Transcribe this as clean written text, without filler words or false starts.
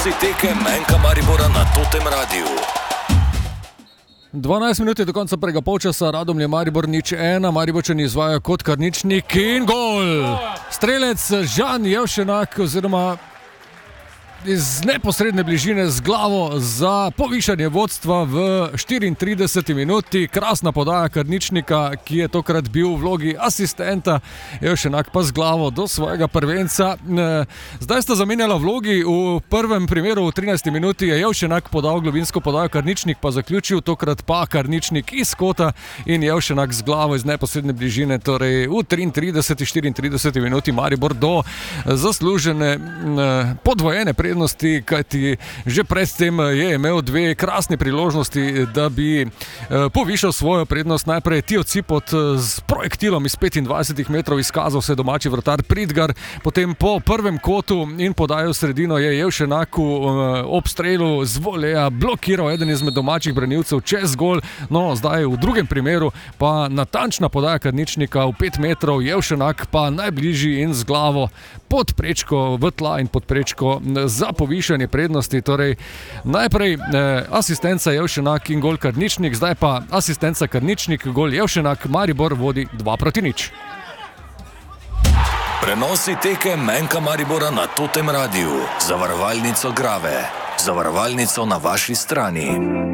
Prenosi tekem Enka Maribora na Totem Radiu. 12 minut je do konca prvega polčasa, Radomlje Maribor 0-1, Mariborčani izvajajo kot Karničnik in gol! Strelec Žan Jevšenak oziroma iz neposredne bližine z glavo za povišanje vodstva v 34 minuti. Krasna podaja Karničnika, ki je tokrat bil v vlogi asistenta, Jevšenak pa z glavo do svojega prvenca. Zdaj sta zamenjala vlogi, v prvem primeru v 13 minuti je Jevšenak podal globinsko podajo, Karničnik pa zaključil, tokrat pa Karničnik iz kota in Jevšenak z glavo iz neposredne bližine, torej v 33-34 minuti Maribor do zaslužene podvojene prednosti, kajti že predtem je imel dve krasne priložnosti, da bi povišal svojo prednost. Najprej Tijo Cipot s projektilom iz 25 metrov izkazal se domači vratar Pridgar, potem po prvem kotu in podajo v sredino je Jevšenaku ob strelu z voleja blokiral eden izmed domačih branilcev čez gol. No, zdaj v drugem primeru pa natančna podaja Karničnika v 5 metrov, Jevšenak pa najbližji in z glavo pod prečko v tla in pod prečko za povišanje prednosti. Torej, najprej asistenca Jevšenak in gol Karničnik, zdaj pa asistenca Karničnik, gol Jevšenak, Maribor vodi 2-0. Prenosi tekem Enka Maribora na Totem Radiu. Zavarovalnico Grave. Zavarovalnico na vaši strani.